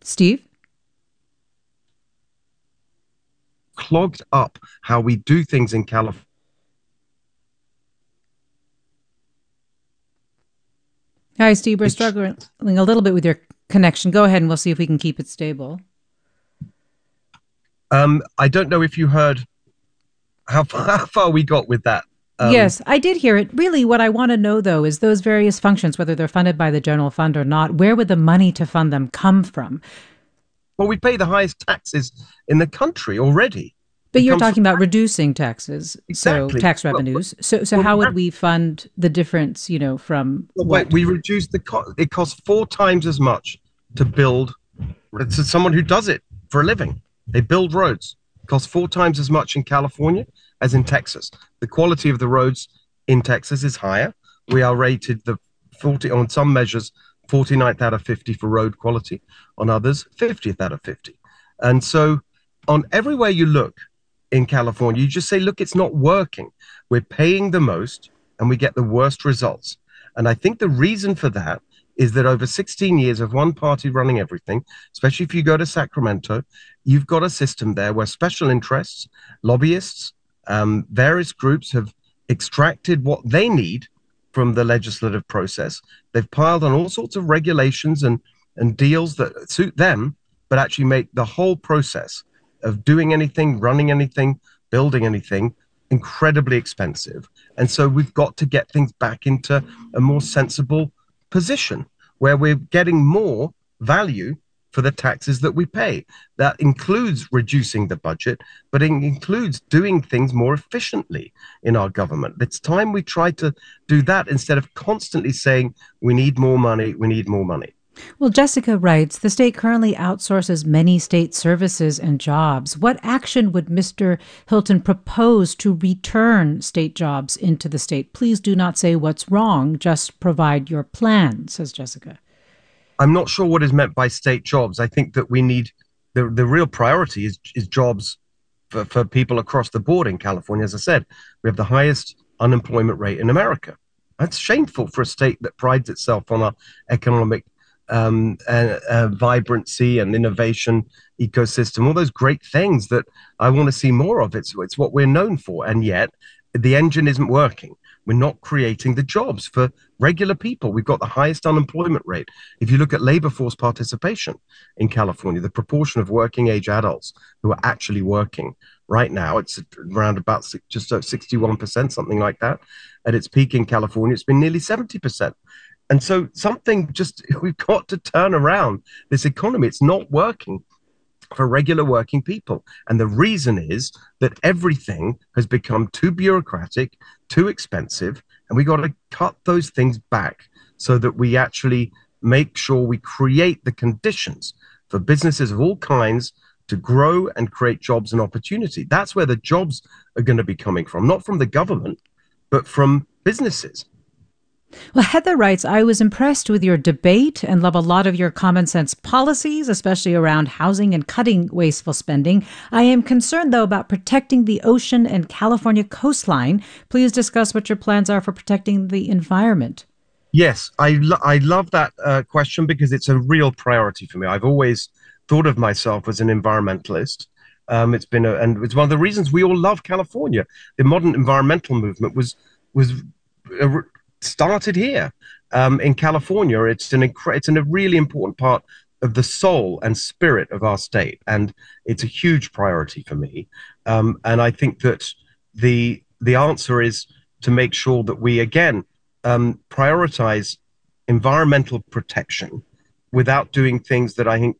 Steve? Clogged up how we do things in California. Hi, Steve. We're struggling a little bit with your connection. Go ahead and we'll see if we can keep it stable. I don't know if you heard how far we got with that. Yes, I did hear it. Really, what I want to know, though, is those various functions, whether they're funded by the general fund or not, where would the money to fund them come from? Well, we pay the highest taxes in the country already. But It you're comes from talking about reducing taxes, so exactly. tax Well, revenues. So well, how would we fund the difference, from wait, what? we reduce the cost. It costs four times as much to build. To someone who does it for a living. They build roads. It costs four times as much in California as in Texas. The quality of the roads in Texas is higher. We are rated the 40 on some measures 49th out of 50 for road quality, on others 50th out of 50. And so on everywhere you look in California, you just say, look, it's not working. We're paying the most and we get the worst results. And I think the reason for that is that over 16 years of one party running everything, especially if you go to Sacramento, you've got a system there where special interests, lobbyists, various groups have extracted what they need from the legislative process. They've piled on all sorts of regulations and deals that suit them, but actually make the whole process of doing anything, running anything, building anything incredibly expensive. And so we've got to get things back into a more sensible position where we're getting more value for the taxes that we pay. That includes reducing the budget, but it includes doing things more efficiently in our government. It's time we try to do that instead of constantly saying, we need more money, we need more money. Well, Jessica writes, the state currently outsources many state services and jobs. What action would Mr. Hilton propose to return state jobs into the state? Please do not say what's wrong, just provide your plan, says Jessica. I'm not sure what is meant by state jobs. I think that we need the real priority is jobs for people across the board in California. As I said, we have the highest unemployment rate in America. That's shameful for a state that prides itself on our economic vibrancy and innovation ecosystem, all those great things that I want to see more of. It's what we're known for. And yet the engine isn't working. We're not creating the jobs for regular people. We've got the highest unemployment rate. If you look at labor force participation in California, the proportion of working age adults who are actually working right now, it's around about just over 61%, something like that. At its peak in California, it's been nearly 70%. And so we've got to turn around this economy. It's not working for regular working people. And the reason is that everything has become too bureaucratic, too expensive, and we got to cut those things back so that we actually make sure we create the conditions for businesses of all kinds to grow and create jobs and opportunity. That's where the jobs are going to be coming from, not from the government, but from businesses. Well, Heather writes, I was impressed with your debate and love a lot of your common sense policies, especially around housing and cutting wasteful spending. I am concerned, though, about protecting the ocean and California coastline. Please discuss what your plans are for protecting the environment. Yes, I love that question because it's a real priority for me. I've always thought of myself as an environmentalist. And it's one of the reasons we all love California. The modern environmental movement was started here in California. It's a really important part of the soul and spirit of our state, and it's a huge priority for me. And I think that the answer is to make sure that we again prioritize environmental protection without doing things that I think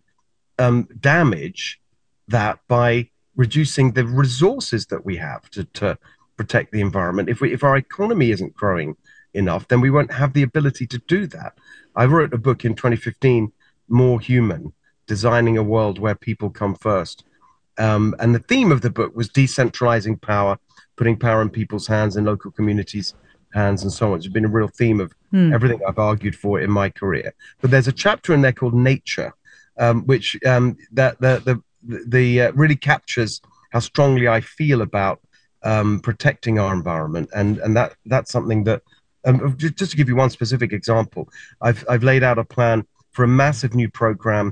damage that by reducing the resources that we have to protect the environment. If our economy isn't growing enough, then we won't have the ability to do that. I wrote a book in 2015, More Human, designing a world where people come first. And the theme of the book was decentralizing power, putting power in people's hands and local communities' hands and so on. It's been a real theme of everything I've argued for in my career. But there's a chapter in there called Nature, which really captures how strongly I feel about protecting our environment. And that's something that just to give you one specific example, I've laid out a plan for a massive new program